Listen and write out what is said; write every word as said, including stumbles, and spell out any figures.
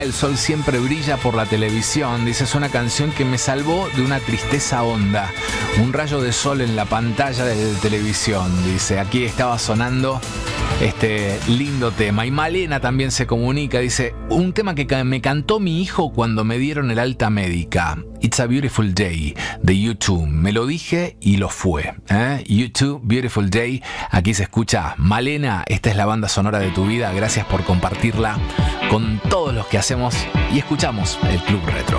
El sol siempre brilla por la televisión. Dice, es una canción que me salvó de una tristeza honda. Un rayo de sol en la pantalla de televisión. Dice, aquí estaba sonando este lindo tema. Y Malena también se comunica. Dice, un tema que me cantó mi hijo cuando me dieron el alta médica. It's a Beautiful Day de U dos. Me lo dije y lo fue. ¿eh? U dos, Beautiful Day. Aquí se escucha Malena. Esta es la banda sonora de tu vida. Gracias por compartirla con todos los que hacemos y escuchamos el Club Retro.